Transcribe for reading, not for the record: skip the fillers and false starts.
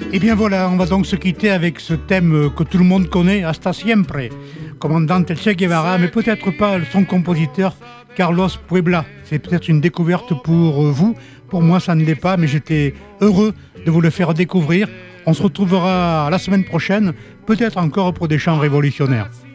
Et bien voilà, on va donc se quitter avec ce thème que tout le monde connaît, Hasta Siempre, commandant El Che Guevara, mais peut-être pas son compositeur, Carlos Puebla. C'est peut-être une découverte pour vous, pour moi ça ne l'est pas, mais j'étais heureux de vous le faire découvrir. On se retrouvera la semaine prochaine, peut-être encore pour des chants révolutionnaires.